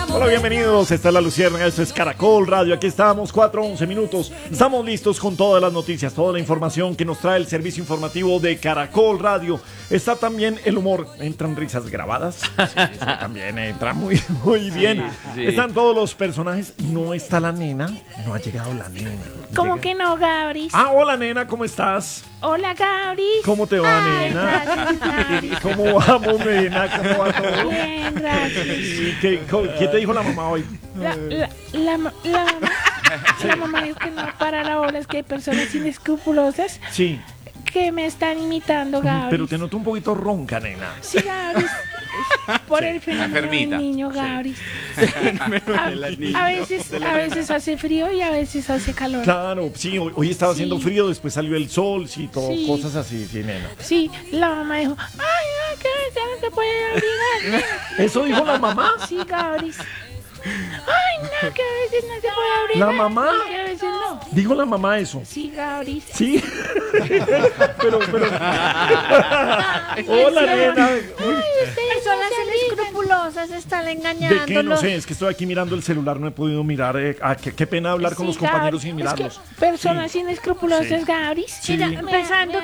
Hola, bienvenidos. Esta es La Luciérnaga, esto es Caracol Radio. Aquí estamos, 4:11 minutos. Estamos listos con todas las noticias, toda la información que nos trae el servicio informativo de Caracol Radio. Está también el humor. Entran risas grabadas. Sí, también entra muy bien. Sí. Están todos los personajes. No está la nena. No ha llegado la nena. ¿Cómo que no, Gabris? Ah, hola, nena, ¿cómo estás? Hola, Gabris. ¿Cómo te va, Ay, nena? gracias, Gabris. ¿Cómo vamos, nena? ¿Cómo va todo? Bien, gracias. Sí, ¿qué te dijo la mamá hoy? La mamá dijo que no para la bola, es que hay personas inescrupulosas Sí, que me están imitando, Gabris. pero te noto un poquito ronca, nena. Sí, Gabris. Por el fenómeno enfermita. del niño, Gabris. A veces hace frío y a veces hace calor. Claro, sí, hoy estaba haciendo Sí. frío, después salió el sol, sí, todo, Sí. cosas así, sí, nena. Sí, la mamá dijo, ay, no, que ya no se puede abrigar. ¿Eso dijo la mamá? Sí, Gabris. Ay, no, que a veces no se puede abrigar. ¿La mamá? Y a veces no. ¿Dijo la mamá eso? Sí, Gabris. Sí. pero. Hola, nena. Uy, Personas inescrupulosas están ¿de qué? No engañándolos. sé, es que estoy aquí mirando el celular, no he podido mirar. Qué pena hablar con los compañeros sin Es que mirarlos. personas Sí. inescrupulosas, Sí. Gabris. Sí. Mira, empezando